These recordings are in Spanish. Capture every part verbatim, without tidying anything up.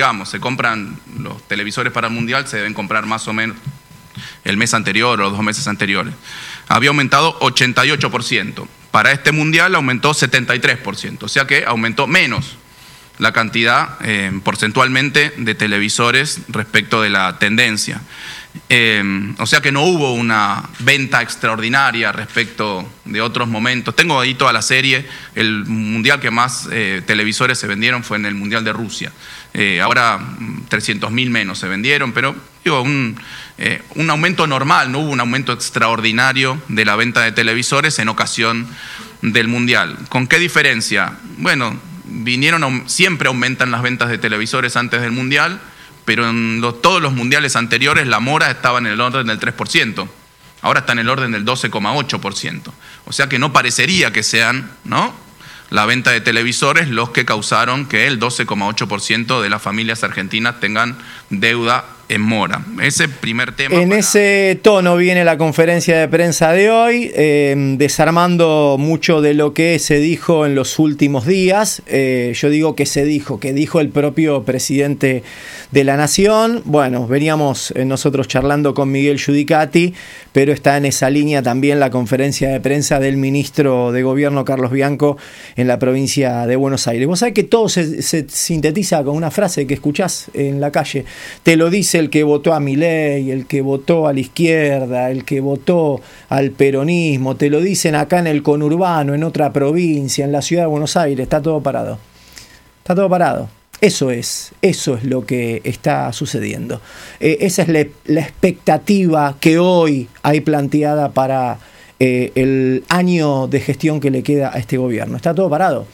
explicamos, se compran los televisores para el Mundial, se deben comprar más o menos el mes anterior o los dos meses anteriores. Había aumentado ochenta y ocho por ciento. Para este Mundial aumentó setenta y tres por ciento, o sea que aumentó menos la cantidad eh, porcentualmente de televisores respecto de la tendencia. Eh, o sea que no hubo una venta extraordinaria respecto de otros momentos. Tengo ahí toda la serie. El mundial que más eh, televisores se vendieron fue en el Mundial de Rusia. Eh, ahora trescientos mil menos se vendieron, pero digo, un, eh, un aumento normal, no hubo un aumento extraordinario de la venta de televisores en ocasión del mundial. ¿Con qué diferencia? Bueno, vinieron, siempre aumentan las ventas de televisores antes del mundial, pero en los, todos los mundiales anteriores la mora estaba en el orden del tres por ciento, ahora está en el orden del doce coma ocho por ciento. O sea que no parecería que sean, ¿no?, la venta de televisores los que causaron que el doce coma ocho por ciento de las familias argentinas tengan deuda en mora. Ese primer tema. En para... ese tono viene la conferencia de prensa de hoy, eh, desarmando mucho de lo que se dijo en los últimos días. Eh, yo digo que se dijo, que dijo el propio presidente de la Nación. Bueno, veníamos eh, nosotros charlando con Miguel Giudicati, pero está en esa línea también la conferencia de prensa del ministro de Gobierno, Carlos Bianco, en la provincia de Buenos Aires. Vos sabés que todo se, se sintetiza con una frase que escuchás en la calle. Te lo dice el que votó a Milei, el que votó a la izquierda, el que votó al peronismo, te lo dicen acá en el conurbano, en otra provincia, en la ciudad de Buenos Aires. Está todo parado. Está todo parado. Eso es, eso es lo que está sucediendo. Eh, esa es la, la expectativa que hoy hay planteada para eh, el año de gestión que le queda a este gobierno. Está todo parado.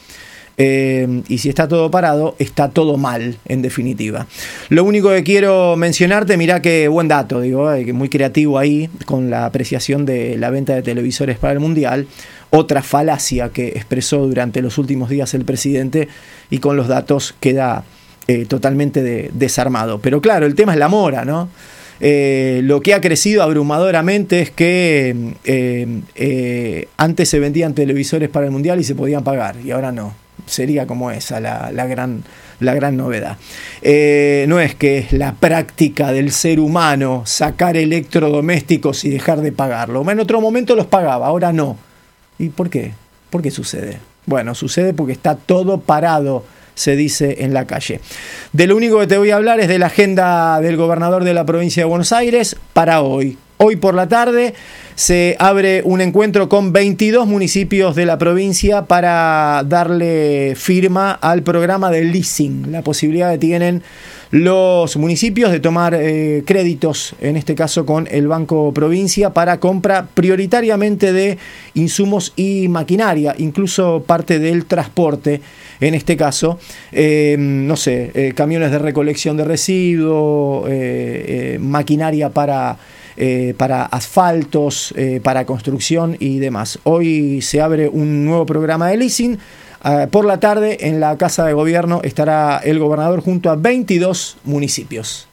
Eh, y si está todo parado, está todo mal, en definitiva. Lo único que quiero mencionarte, mirá qué buen dato, digo, eh, muy creativo ahí, con la apreciación de la venta de televisores para el Mundial. Otra falacia que expresó durante los últimos días el presidente, y con los datos queda eh, totalmente de, desarmado. Pero claro, el tema es la mora, ¿no? Eh, lo que ha crecido abrumadoramente es que eh, eh, antes se vendían televisores para el Mundial y se podían pagar, y ahora no. Sería como esa la, la, gran, la gran novedad. Eh, no es que es la práctica del ser humano sacar electrodomésticos y dejar de pagarlo. En otro momento los pagaba, ahora no. ¿Y por qué? ¿Por qué sucede? Bueno, sucede porque está todo parado, se dice en la calle. De lo único que te voy a hablar es de la agenda del gobernador de la provincia de Buenos Aires para hoy. Hoy por la tarde se abre un encuentro con veintidós municipios de la provincia para darle firma al programa de leasing, la posibilidad que tienen los municipios de tomar eh, créditos, en este caso con el Banco Provincia, para compra prioritariamente de insumos y maquinaria, incluso parte del transporte, en este caso, eh, no sé, eh, camiones de recolección de residuos, eh, eh, maquinaria para... Eh, para asfaltos, eh, para construcción y demás. Hoy se abre un nuevo programa de leasing. Uh, por la tarde en la Casa de Gobierno estará el gobernador junto a veintidós municipios.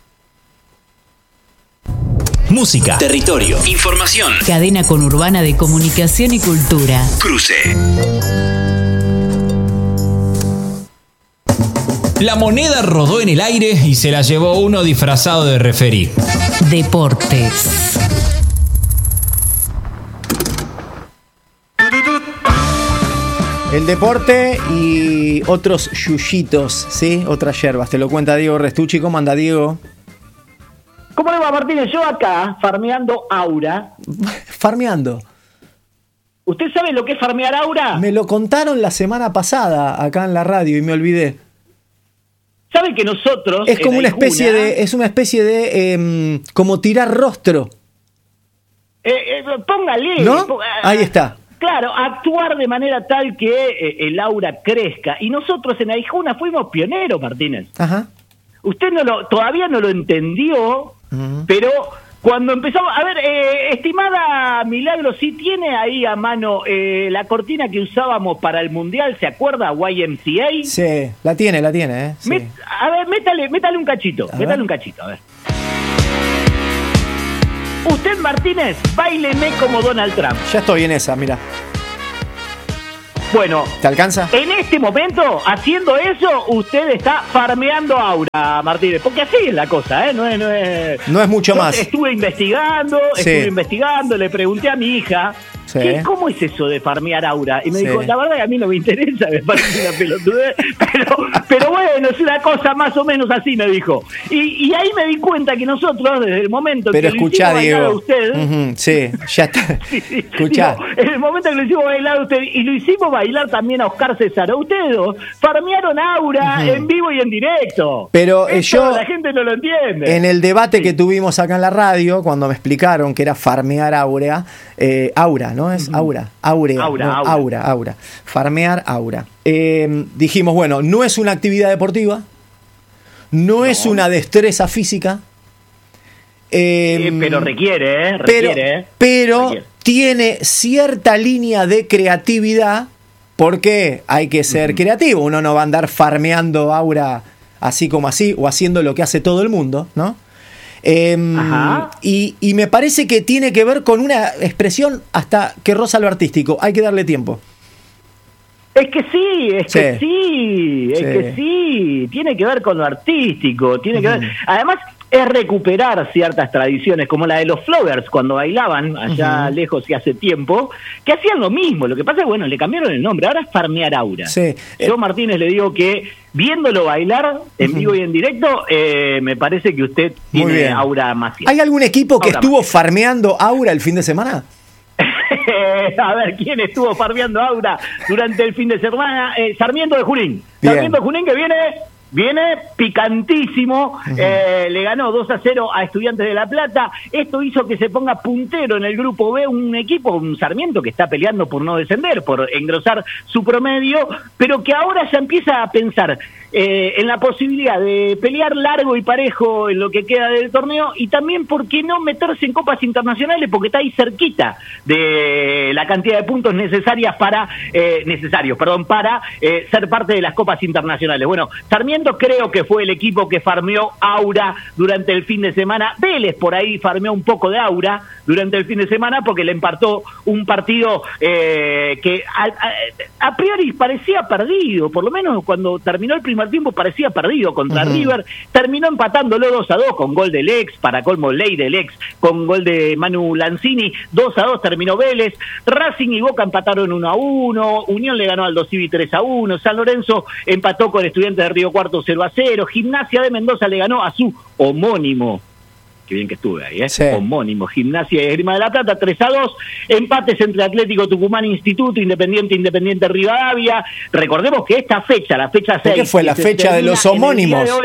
Música, territorio, información. Cadena conurbana de comunicación y cultura. Cruce. La moneda rodó en el aire y se la llevó uno disfrazado de referí. Deportes. El deporte y otros yuyitos, ¿sí? Otras yerbas. Te lo cuenta Diego Restucci. ¿Cómo anda, Diego? ¿Cómo le va, Martínez? Yo acá, farmeando aura. ¿Farmeando? ¿Usted sabe lo que es farmear aura? Me lo contaron la semana pasada acá en la radio y me olvidé. ¿Sabe que nosotros... Es como una especie de... Es una especie de... Eh, como tirar rostro. Eh, eh, póngale. ¿No? Ponga, Ahí está. Claro, actuar de manera tal que eh, el aura crezca. Y nosotros en Aijuna fuimos pioneros, Martínez. Ajá. Usted no lo, todavía no lo entendió, uh-huh. Pero cuando empezamos... A ver, eh, estimada Milagro, ¿sí tiene ahí a mano eh, la cortina que usábamos para el Mundial? ¿Se acuerda? Y M C A. Sí, la tiene, la tiene. ¿eh? Sí. Met, a ver, métale, métale un cachito, a métale ver. un cachito, a ver. Usted, Martínez, báileme como Donald Trump. Ya estoy en esa, mira. Bueno, ¿te alcanza? En este momento, haciendo eso, usted está farmeando Aura, Martínez. Porque así es la cosa, ¿eh? No es, no es, no es mucho Yo más. Estuve investigando, sí. estuve investigando, le pregunté a mi hija, sí. ¿qué, ¿cómo es eso de farmear Aura? Y me sí. dijo, la verdad que a mí no me interesa, me parece una pelotudez, pero, pero bueno, es una cosa más o menos así, me dijo. Y, y ahí me di cuenta que nosotros, desde el momento pero que escuchá, lo hicimos bailar a usted... Uh-huh, sí, ya está. sí, sí, escuchá. Digo, en el momento que lo hicimos bailar a usted, y lo hicimos bailar también a Oscar César, ustedes dos farmearon Aura uh-huh. en vivo y en directo. Pero eh, yo... la gente no lo entiende. En el debate sí. que tuvimos acá en la radio, cuando me explicaron que era farmear Aura, eh, Aura, ¿no? Es uh-huh. Aura, Aurea, Aura, no, Aura. Aura, Aura, farmear Aura. Eh, dijimos, bueno, no es una actividad deportiva, no, no. es una destreza física, eh, eh, pero requiere, ¿eh? Requiere, pero, pero requiere. Tiene cierta línea de creatividad, porque hay que ser uh-huh. creativo, uno no va a andar farmeando Aura así como así, o haciendo lo que hace todo el mundo, ¿no? Eh, y, y me parece que tiene que ver con una expresión hasta que roza lo artístico. Hay que darle tiempo. Es que sí, es sí. que sí, es sí. que sí. Tiene que ver con lo artístico, tiene que uh-huh. ver. Además, es recuperar ciertas tradiciones, como la de los Floggers, cuando bailaban allá uh-huh. lejos y hace tiempo, que hacían lo mismo. Lo que pasa es que, bueno, le cambiaron el nombre. Ahora es farmear Aura. Sí. Yo, Martínez, le digo que viéndolo bailar en uh-huh. vivo y en directo, eh, me parece que usted tiene Aura Maciel. ¿Hay algún equipo que Aura estuvo Maciel. farmeando Aura el fin de semana? A ver, ¿quién estuvo farmeando Aura durante el fin de semana? Eh, Sarmiento de Junín. Bien. Sarmiento de Junín que viene... Viene picantísimo, uh-huh. eh, le ganó dos a cero a Estudiantes de La Plata. Esto hizo que se ponga puntero en el grupo B, un equipo, un Sarmiento que está peleando por no descender, por engrosar su promedio, pero que ahora ya empieza a pensar eh, en la posibilidad de pelear largo y parejo en lo que queda del torneo, y también, ¿por qué no meterse en copas internacionales? Porque está ahí cerquita de la cantidad de puntos necesarias para, eh, necesarios, perdón, para eh, ser parte de las copas internacionales. Bueno, Sarmiento creo que fue el equipo que farmeó Aura durante el fin de semana. Vélez por ahí farmeó un poco de Aura durante el fin de semana porque le empató un partido eh, que a, a, a priori parecía perdido, por lo menos cuando terminó el primer tiempo parecía perdido contra uh-huh. River. Terminó empatándolo dos a dos con gol del ex, para colmo ley del ex, con gol de Manu Lanzini. dos a dos terminó Vélez. Racing y Boca empataron uno a uno. Unión le ganó al Aldo Civi tres a uno. San Lorenzo empató con Estudiantes de Río Cuarto cero a cero. Gimnasia de Mendoza le ganó a su homónimo, qué bien que estuve ahí, ¿eh? Sí. Homónimo, Gimnasia de Esgrima de la Plata, tres a dos. Empates entre Atlético Tucumán Instituto, Independiente, Independiente Rivadavia. Recordemos que esta fecha, la fecha seis... ¿Qué fue la fecha de los homónimos? De hoy,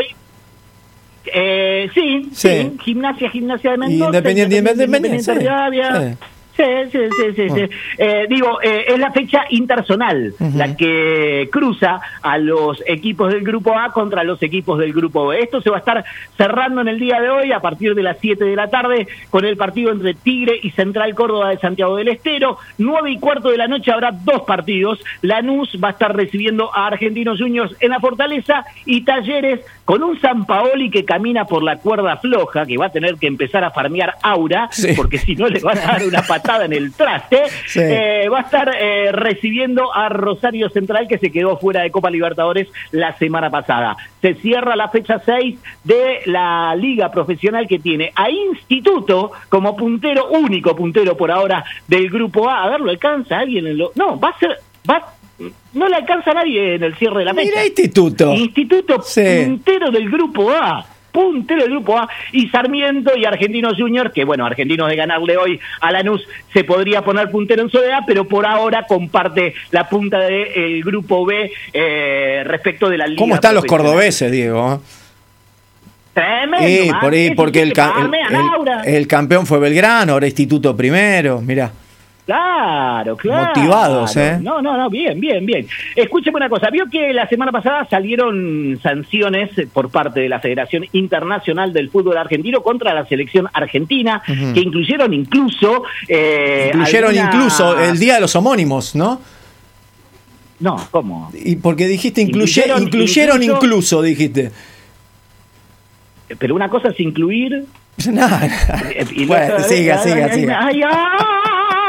eh, sí, sí, sí, Gimnasia, Gimnasia de Mendoza, Independiente, Independiente, Independiente sí. Rivadavia... Sí. Sí, sí, sí, sí, sí. Eh, digo, eh, es la fecha interzonal, uh-huh. la que cruza a los equipos del Grupo A contra los equipos del Grupo B. Esto se va a estar cerrando en el día de hoy a partir de las siete de la tarde con el partido entre Tigre y Central Córdoba de Santiago del Estero. nueve y cuarto de la noche habrá dos partidos. Lanús va a estar recibiendo a Argentinos Juniors en la Fortaleza, y Talleres con un Sampaoli que camina por la cuerda floja, que va a tener que empezar a farmear Aura, sí. porque si no le van a dar una patada en el traste. Sí. Eh, va a estar eh, recibiendo a Rosario Central, que se quedó fuera de Copa Libertadores la semana pasada. Se cierra la fecha seis de la Liga Profesional, que tiene a Instituto como puntero, único puntero por ahora del Grupo A. A ver, ¿lo alcanza alguien? En lo... No, va a ser... Va... No le alcanza a nadie en el cierre de la fecha. Mira, Instituto. Instituto sí. puntero del Grupo A. Puntero del Grupo A, y Sarmiento y Argentinos Juniors, que bueno, Argentinos de ganarle hoy a Lanús se podría poner puntero en soledad, pero por ahora comparte la punta del Grupo B eh, respecto de la Liga. ¿Cómo están los cordobeses, Diego? Tremendo, sí, por ahí, porque el, el, el, el campeón fue Belgrano, ahora Instituto primero, mirá. Claro, claro. Motivados, ¿eh? No, no, no, bien, bien, bien. Escúcheme una cosa, vio que la semana pasada salieron sanciones por parte de la Federación Internacional del Fútbol Argentino contra la selección argentina, uh-huh. que incluyeron incluso... Eh, incluyeron alguna... incluso el Día de los Homónimos, ¿no? No, ¿cómo? Y porque dijiste incluye, incluyeron, incluyeron incluso, incluso, dijiste. Pero una cosa es incluir... No, no. Bueno, siga, siga, siga. Ay, ay,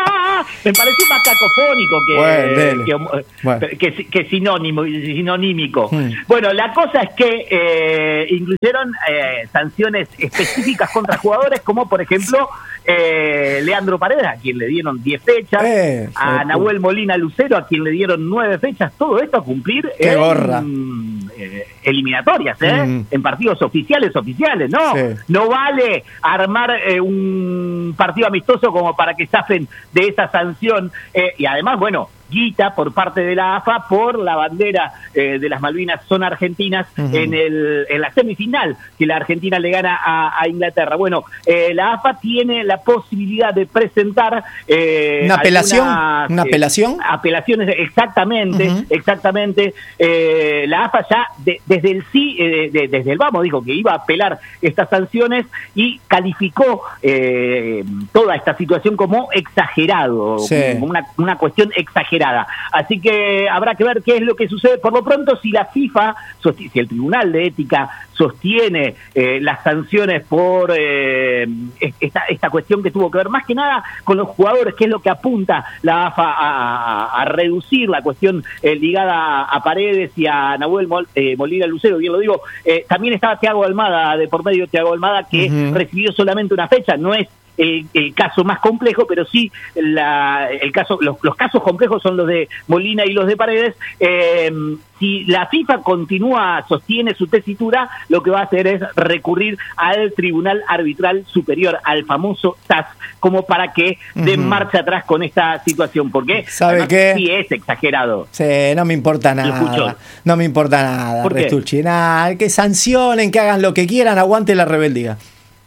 me pareció más cacofónico que, bueno, que, bueno. que, que sinónimo, sinonímico. Hmm. Bueno, la cosa es que eh, incluyeron eh, sanciones específicas contra jugadores, como por ejemplo eh, Leandro Paredes, a quien le dieron diez fechas, eh, a Nahuel Molina Lucero, a quien le dieron nueve fechas, todo esto a cumplir Qué en gorra. eh, eliminatorias, ¿eh? Mm. en partidos oficiales, oficiales, ¿no? Sí. No vale armar eh, un partido amistoso como para que zafen de esa sanción, eh, y además, bueno, guita por parte de la A F A por la bandera eh, de las Malvinas son argentinas uh-huh. en el en la semifinal que la Argentina le gana a, a Inglaterra. Bueno, eh, la A F A tiene la posibilidad de presentar eh, una apelación, algunas, una apelación, eh, apelaciones exactamente, uh-huh. exactamente. Eh, la A F A ya de, desde el sí, eh, de, desde el vamos dijo que iba a apelar estas sanciones y calificó eh, toda esta situación como exagerado, sí. como una, una cuestión exagerada. Así que habrá que ver qué es lo que sucede. Por lo pronto, si la FIFA, si el Tribunal de Ética sostiene eh, las sanciones por eh, esta, esta cuestión que tuvo que ver más que nada con los jugadores, que es lo que apunta la A F A a, a, a reducir la cuestión eh, ligada a, a Paredes y a Nahuel Mol, eh, Molina Lucero, bien lo digo. Eh, también estaba Thiago Almada, de por medio Thiago Almada, que uh-huh. recibió solamente una fecha, no es El, el caso más complejo, pero sí la, el caso, los, los casos complejos son los de Molina y los de Paredes. Eh, si la FIFA continúa, sostiene su tesitura, lo que va a hacer es recurrir al Tribunal Arbitral Superior, al famoso T A S, como para que den uh-huh. marcha atrás con esta situación, porque ¿sabe qué? Sí es exagerado. Sí, no me importa nada. No me importa nada, ¿Por qué? Restucci, nada, que sancionen, que hagan lo que quieran, aguante la rebeldía.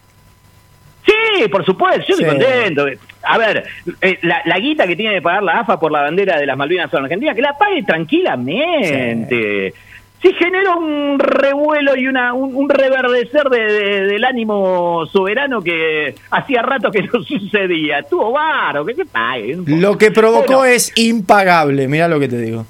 Sí, por supuesto, yo estoy sí. contento. A ver, eh, la, la guita que tiene que pagar la A F A por la bandera de las Malvinas son Argentina, que la pague tranquilamente. Sí. Sí generó un revuelo y una un, un reverdecer de, de, del ánimo soberano que hacía rato que no sucedía. Estuvo baro, que se pague. Lo que provocó bueno, es impagable, mirá lo que te digo.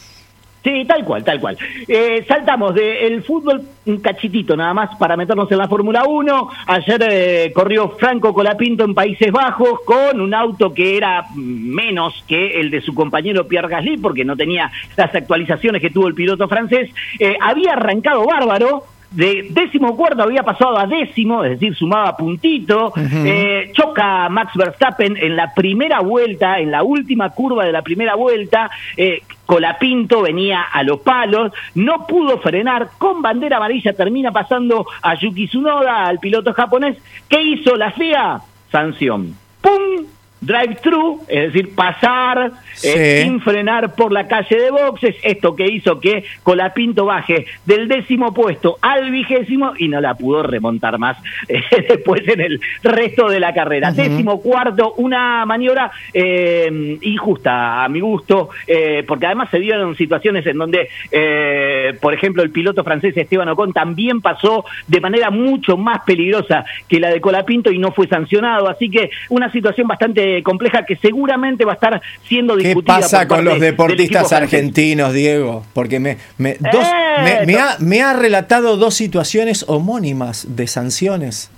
Sí, tal cual, tal cual. Eh, saltamos del fútbol un cachitito nada más para meternos en la Fórmula uno. Ayer eh, corrió Franco Colapinto en Países Bajos con un auto que era menos que el de su compañero Pierre Gasly, porque no tenía las actualizaciones que tuvo el piloto francés. Eh, había arrancado bárbaro. De décimo cuarto había pasado a décimo, es decir, sumaba puntito. Uh-huh. Eh, choca Max Verstappen en la primera vuelta, en la última curva de la primera vuelta. Eh, Colapinto venía a los palos, no pudo frenar, con bandera amarilla termina pasando a Yuki Tsunoda, al piloto japonés. ¿Qué hizo la F I A? Sanción. ¡Pum! Drive-thru, es decir, pasar sí. eh, sin frenar por la calle de boxes, esto que hizo que Colapinto baje del décimo puesto al vigésimo y no la pudo remontar más eh, después en el resto de la carrera. Uh-huh. Décimo cuarto, una maniobra eh, injusta a mi gusto, eh, porque además se dieron situaciones en donde, eh, por ejemplo, el piloto francés Esteban Ocon también pasó de manera mucho más peligrosa que la de Colapinto y no fue sancionado, así que una situación bastante compleja que seguramente va a estar siendo discutida. ¿Qué pasa con los deportistas argentinos, Diego? Porque me, me, dos, eh, me, me, ha, me ha relatado dos situaciones homónimas de sanciones.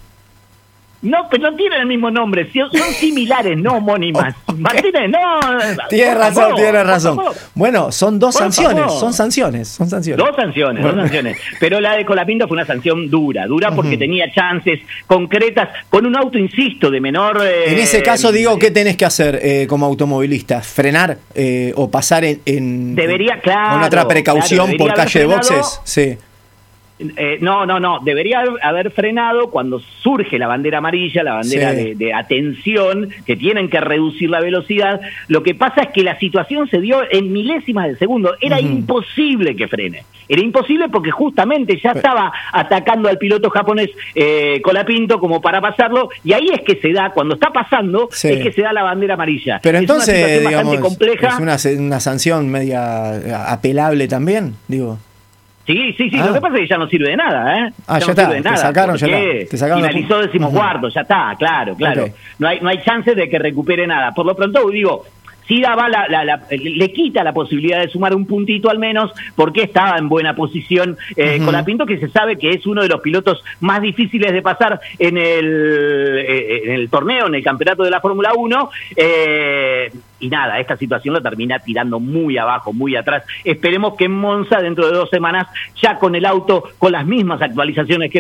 No, pero no tienen el mismo nombre, son similares, no homónimas. Okay. Martínez, no. Tienes razón, favor, tienes razón. Bueno, son dos por sanciones, favor. son sanciones, son sanciones. Dos sanciones, bueno. dos sanciones. Pero la de Colapinto fue una sanción dura, dura porque uh-huh. tenía chances concretas con un auto, insisto, de menor... Eh, en ese caso, digo, ¿qué tenés que hacer eh, como automovilista? ¿Frenar eh, o pasar en, en... Debería, claro. Con otra precaución claro, por calle de boxes? Sí. Eh, no, no, no, debería haber frenado cuando surge la bandera amarilla, la bandera sí. de, de atención, que tienen que reducir la velocidad. Lo que pasa es que la situación se dio en milésimas de segundo, era uh-huh. imposible que frene, era imposible porque justamente ya estaba atacando al piloto japonés eh, Colapinto como para pasarlo, y ahí es que se da, cuando está pasando, sí. es que se da la bandera amarilla. Pero es entonces, una situación digamos, bastante compleja. Es una, una sanción media apelable también, digo. Sí, sí, sí, ah. lo que pasa es que ya no sirve de nada, ¿eh? Ah, ya, ya no está, sirve de nada, te sacaron, ya está. Te sacaron finalizó decimocuarto, uh-huh. ya está, claro, claro. Okay. No hay no hay chance de que recupere nada. Por lo pronto, digo, sí daba la, la, la, le quita la posibilidad de sumar un puntito al menos, porque estaba en buena posición eh, uh-huh. Colapinto, que se sabe que es uno de los pilotos más difíciles de pasar en el, eh, en el torneo, en el campeonato de la Fórmula uno, eh, y nada, esta situación lo termina tirando muy abajo, muy atrás. Esperemos que en Monza, dentro de dos semanas, ya con el auto, con las mismas actualizaciones que